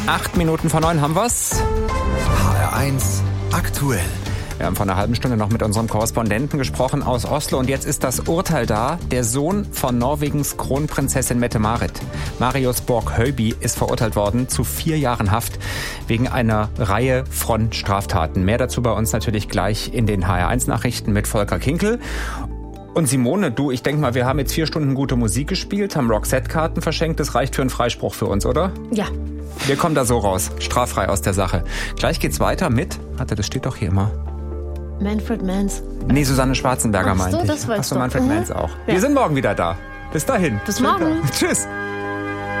8 Minuten vor 9 haben wir's. HR1 aktuell. Wir haben vor einer halben Stunde noch mit unserem Korrespondenten gesprochen aus Oslo und jetzt ist das Urteil da. Der Sohn von Norwegens Kronprinzessin Mette-Marit, Marius Borg-Høiby, ist verurteilt worden zu 4 Jahren Haft wegen einer Reihe von Straftaten. Mehr dazu bei uns natürlich gleich in den HR1-Nachrichten mit Volker Kinkel. Und Simone, du, ich denke mal, wir haben jetzt 4 Stunden gute Musik gespielt, haben Roxette-Karten verschenkt. Das reicht für einen Freispruch für uns, oder? Ja. Wir kommen da so raus, straffrei aus der Sache. Gleich geht's weiter mit, das steht doch hier immer. Manfred Mann's. Nee, Susanne Schwarzenberger meinte ich. Das weißt du. Manfred Mann's auch. Ja. Wir sind morgen wieder da. Bis dahin. Bis morgen. Tschüss.